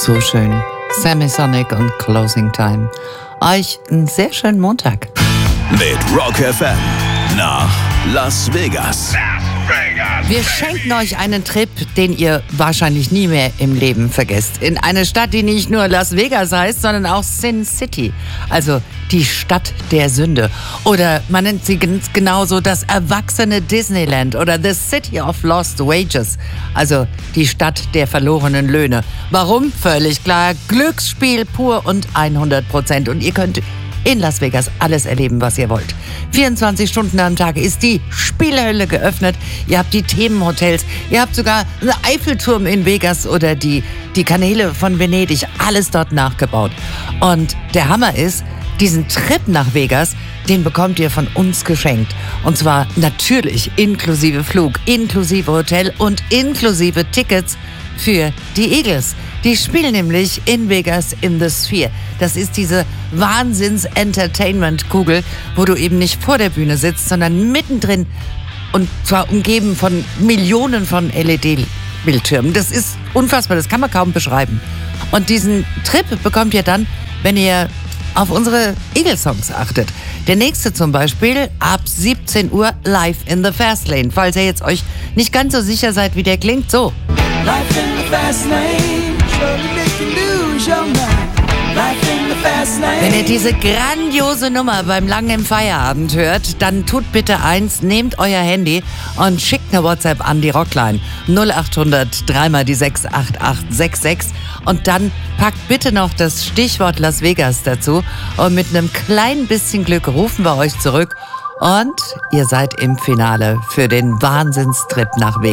So schön. Semisonic und Closing Time. Euch einen sehr schönen Montag. Mit Rock FM nach Las Vegas. Wir schenken euch einen Trip, den ihr wahrscheinlich nie mehr im Leben vergesst. In eine Stadt, die nicht nur Las Vegas heißt, sondern auch Sin City. Also die Stadt der Sünde. Oder man nennt sie genauso das erwachsene Disneyland oder The City of Lost Wages. Also die Stadt der verlorenen Löhne. Warum? Völlig klar. Glücksspiel pur und 100%. Und ihr könnt in Las Vegas alles erleben, was ihr wollt. 24 Stunden am Tag ist die Spielhölle geöffnet. Ihr habt die Themenhotels. Ihr habt sogar einen Eiffelturm in Vegas oder die Kanäle von Venedig. Alles dort nachgebaut. Und der Hammer ist, diesen Trip nach Vegas, den bekommt ihr von uns geschenkt. Und zwar natürlich inklusive Flug, inklusive Hotel und inklusive Tickets für die Eagles. Die spielen nämlich in Vegas in the Sphere. Das ist diese Wahnsinns-Entertainment-Kugel, wo du eben nicht vor der Bühne sitzt, sondern mittendrin und zwar umgeben von Millionen von LED-Bildschirmen. Das ist unfassbar, das kann man kaum beschreiben. Und diesen Trip bekommt ihr dann, wenn ihr auf unsere Eagles-Songs achtet. Der nächste zum Beispiel ab 17 Uhr live in the Fastlane. Falls ihr jetzt euch nicht ganz so sicher seid, wie der klingt, so. Life in the fast lane, surely make you lose your mind. Life in the fast lane. Wenn ihr diese grandiose Nummer beim langen Feierabend hört, dann tut bitte eins, nehmt euer Handy und schickt eine WhatsApp an die Rockline 0800 3 die 68866 und dann packt bitte noch das Stichwort Las Vegas dazu und mit einem kleinen bisschen Glück rufen wir euch zurück und ihr seid im Finale für den Wahnsinnstrip nach Vegas.